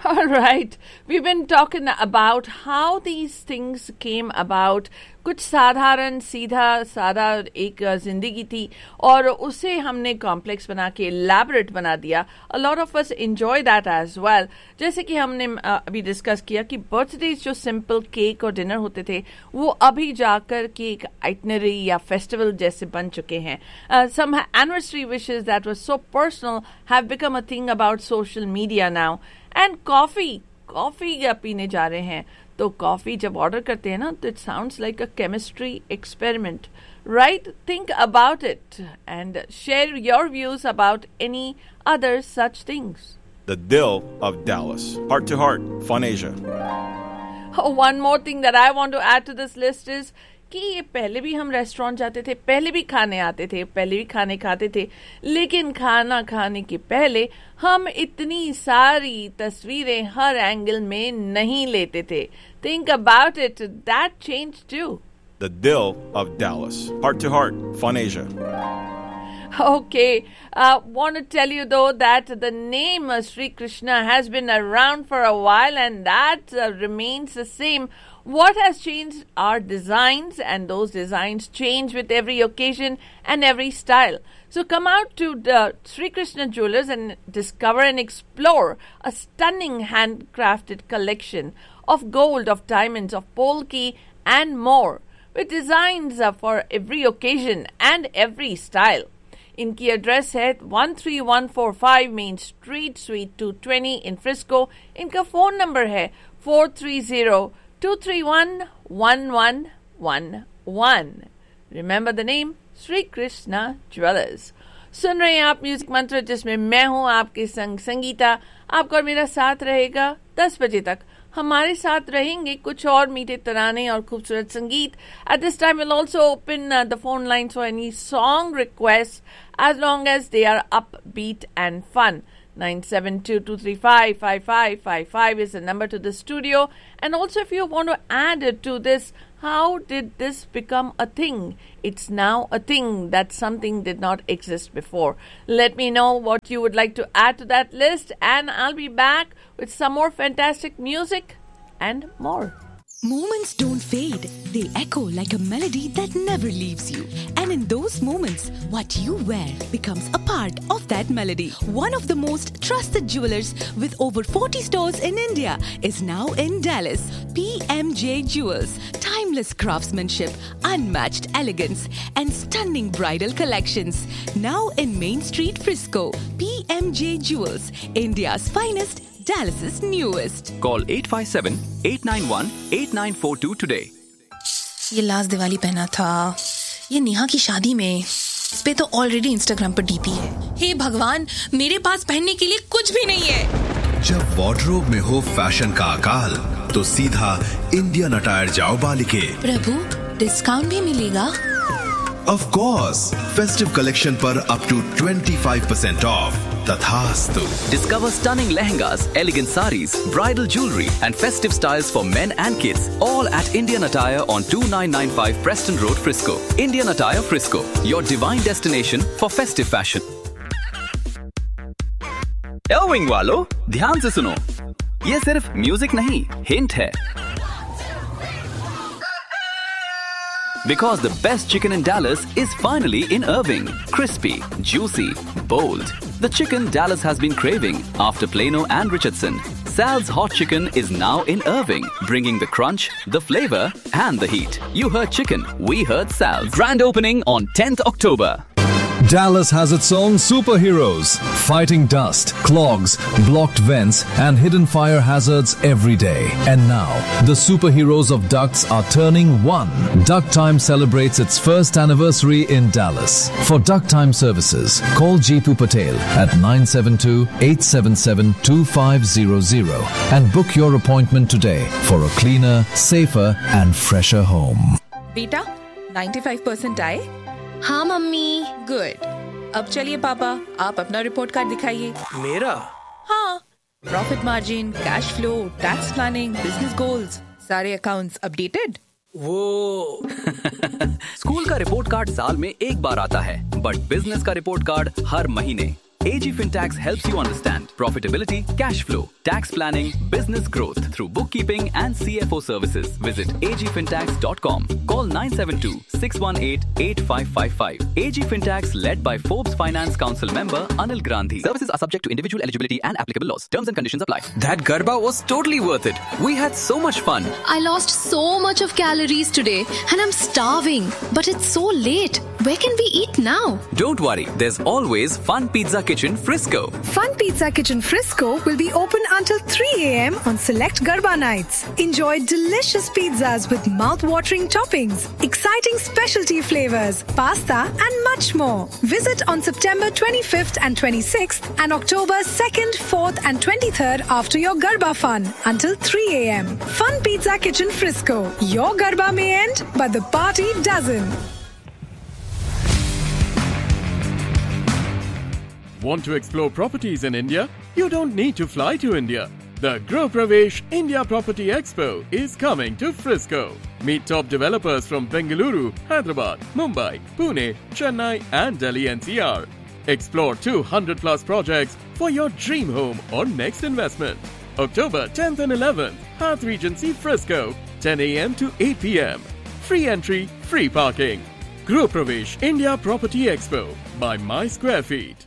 All right, we've been talking about how these things came about. कुछ साधारण सीधा सादा एक जिंदगी थी और उसे हमने कॉम्प्लेक्स बना के एलैबोरेट बना दिया. A lot of us enjoy that as well. जैसे कि हमने अभी डिस्कस किया कि बर्थडेज जो सिंपल केक और डिनर होते थे वो अभी जाकर के एक आइटनरी या फेस्टिवल जैसे बन चुके हैं. Some anniversary wishes that were so personal have become a thing about social media now. And coffee पीने जा रहे हैं तो कॉफी जब ऑर्डर करते हैं ना तो it sounds like a chemistry experiment, right? Think about it and share your views about any other such things. The Dill of Dallas. Heart to Heart, Fun Asia. One more thing that I want to add to this list is कि ये पहले भी हम restaurant जाते थे, पहले भी खाने आते थे, पहले भी खाने खाते थे, लेकिन खाना खाने के पहले हम इतनी सारी तस्वीरें हर एंगल में नहीं लेते थे. Think about it, that changed too. The Dill of Dallas. Heart to Heart, Fun Asia. Okay, want to tell you though that the name Sri Krishna has been around for a while and that remains the same. What has changed are designs, and those designs change with every occasion and every style. So come out to the Sri Krishna Jewelers and discover and explore a stunning handcrafted collection of gold, of diamonds, of polki and more, with designs for every occasion and every style. इनकी address है 13145 main street, sweet 220 इन Frisco. इनका phone number है 430-231-1111. Remember the name, Sri Krishna Jewelers. सुन रहे हैं आप music मंत्र, जिसमें मैं हूं आपके संग संगीता. आपका और मेरा साथ रहेगा 10 बजे तक. हमारे साथ रहेंगे कुछ और मीठे तराने और खूबसूरत संगीत. At this time we'll also open the phone lines for any song requests as long as they are upbeat and fun. 972-235-5555 is the number to the studio. And also if you want to add to this, how did this become a thing? It's now a thing that something did not exist before. Let me know what you would like to add to that list, and I'll be back with some more fantastic music and more. Moments don't fade. They echo like a melody that never leaves you. And in those moments, what you wear becomes a part of that melody. One of the most trusted jewelers with over 40 stores in India is now in Dallas. PMJ Jewels. Timeless craftsmanship, unmatched elegance, and stunning bridal collections. Now in Main Street, Frisco. PMJ Jewels, India's finest, Dallas's newest. Call 857-891-8942 today. ये last Diwali पहना था, ये नेहा की शादी में. इस पे तो ऑलरेडी इंस्टाग्राम पर डीपी है. हे भगवान, मेरे पास पहनने के लिए कुछ भी नहीं है. जब वार्डरोब में हो फैशन का अकाल, तो सीधा इंडियन अटायर जाओ बालिके. प्रभु, डिस्काउंट भी मिलेगा? Of course, festive collection पर up to 25% off. Tathastu. Discover stunning lehengas, elegant saris, bridal jewelry, and festive styles for men and kids. All at Indian Attire on 2995 Preston Road, Frisco. Indian Attire Frisco, your divine destination for festive fashion. Elwing वालों, ध्यान से सुनो. ये सिर्फ music नहीं, hint है. Because the best chicken in Dallas is finally in Irving. Crispy, juicy, bold. The chicken Dallas has been craving after Plano and Richardson. Sal's Hot Chicken is now in Irving, bringing the crunch, the flavor, and the heat. You heard chicken, we heard Sal's. Grand opening on 10th October. Dallas has its own superheroes, fighting dust, clogs, blocked vents, and hidden fire hazards every day. And now, the superheroes of ducts are turning one. Duct Time celebrates its first anniversary in Dallas. For Duct Time services, call Jeetu Patel at 972-877-2500 and book your appointment today for a cleaner, safer, and fresher home. बेटा, 95% आए? हाँ mummy. Good. अब चलिए पापा, आप अपना report card दिखाइए. मेरा? हाँ. Profit margin, cash flow, tax planning, business goals, सारे अकाउंट्स अपडेटेड. वो स्कूल का रिपोर्ट कार्ड साल में एक बार आता है, बट बिजनेस का रिपोर्ट कार्ड हर महीने. AG Fintax helps you understand profitability, cash flow, tax planning, business growth through bookkeeping and CFO services. Visit agfintax.com. Call 972-618-8555. AG Fintax, led by Forbes Finance Council member Anil Gandhi. Services are subject to individual eligibility and applicable laws. Terms and conditions apply. That Garba was totally worth it. We had so much fun. I lost so much of calories today and I'm starving. But it's so late. Where can we eat now? Don't worry. There's always Fun Pizza Kitchen Frisco. Fun Pizza Kitchen Frisco will be open until 3 a.m. on select Garba nights. Enjoy delicious pizzas with mouth-watering toppings, exciting specialty flavors, pasta and much more. Visit on September 25th and 26th and October 2nd, 4th and 23rd after your Garba fun until 3 a.m. Fun Pizza Kitchen Frisco. Your Garba may end, but the party doesn't. Want to explore properties in India? You don't need to fly to India. The Gro Pravesh India Property Expo is coming to Frisco. Meet top developers from Bengaluru, Hyderabad, Mumbai, Pune, Chennai and Delhi NCR. Explore 200 plus projects for your dream home or next investment. October 10th and 11th, Hyatt Regency Frisco, 10 a.m. to 8 p.m. Free entry, free parking. Gro Pravesh India Property Expo by My Square Feet.